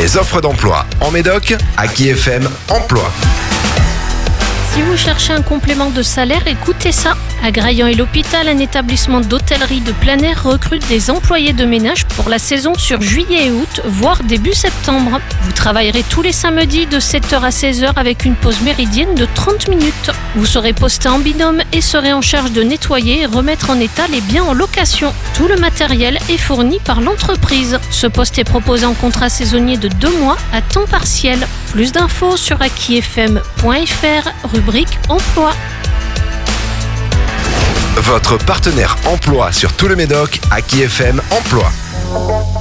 Les offres d'emploi en Médoc, Aki FM Emploi. Si vous cherchez un complément de salaire, écoutez ça. À Graillan et l'Hôpital, un établissement d'hôtellerie de plein air recrute des employés de ménage pour la saison sur juillet et août, voire début septembre. Vous travaillerez tous les samedis de 7h à 16h avec une pause méridienne de 30 minutes. Vous serez posté en binôme et serez en charge de nettoyer et remettre en état les biens en location. Tout le matériel est fourni par l'entreprise. Ce poste est proposé en contrat saisonnier de 2 mois à temps partiel. Plus d'infos sur akifm.fr, rubrique emploi. Votre partenaire emploi sur tout le Médoc, Aki FM Emploi.